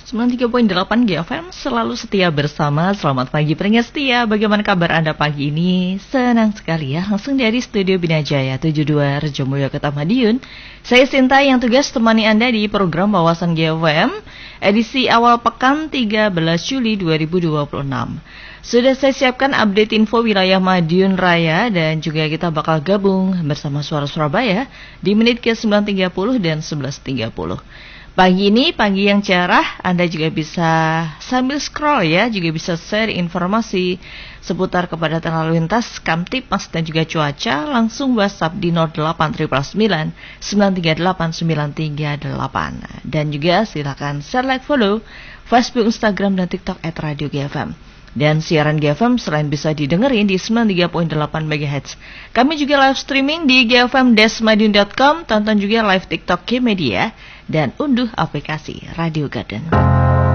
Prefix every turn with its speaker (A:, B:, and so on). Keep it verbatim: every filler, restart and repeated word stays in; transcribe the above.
A: sembilan puluh tiga koma delapan G F M selalu setia bersama. Selamat pagi pendengar setia. Bagaimana kabar Anda pagi ini? Senang sekali ya. Langsung dari Studio Binajaya tujuh puluh dua Rejomulyo Kota Madiun. Saya Sinta yang tugas temani Anda di program Wawasan G F M edisi awal pekan tiga belas Juli dua ribu dua puluh enam. Sudah saya siapkan update info wilayah Madiun Raya dan juga kita bakal gabung bersama Suara Surabaya di menit ke sembilan tiga puluh dan sebelas tiga puluh. Pagi ini, pagi yang cerah, Anda juga bisa sambil scroll ya, juga bisa share informasi seputar kepadatan lalu lintas, Kamtipmas dan juga cuaca, langsung WhatsApp di nol delapan sembilan sembilan sembilan tiga delapan sembilan tiga delapan. Dan juga silakan share, like, follow Facebook, Instagram, dan TikTok at Radio G F M. Dan siaran G F M selain bisa didengerin di sembilan puluh tiga koma delapan megahertz, kami juga live streaming di g f m dash madiun dot com, tonton juga live TikTok G Media, dan unduh aplikasi Radio Garden.